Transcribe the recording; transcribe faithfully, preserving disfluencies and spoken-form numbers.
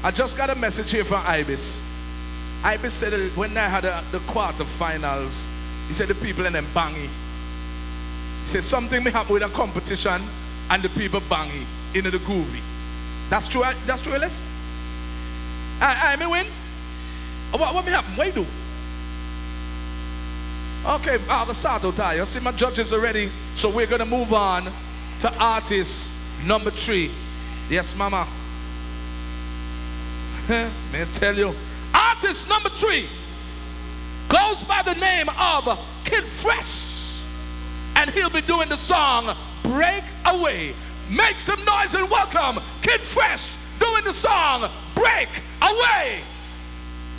I just got a message here from Ibis. Ibis said that when they had a, the quarterfinals, he said the people in them bangy. He said something may happen with a competition and the people bangy into the groovy. That's true, that's true, Ellis? I, I may win? What, what may happen? What do you do? Okay, I'll start out here. You see my judges are ready, so we're gonna move on to artist number three. Yes, mama. May I tell you, artist number three goes by the name of Kid Fresh, and he'll be doing the song Break Away. Make some noise and welcome Kid Fresh doing the song Break Away.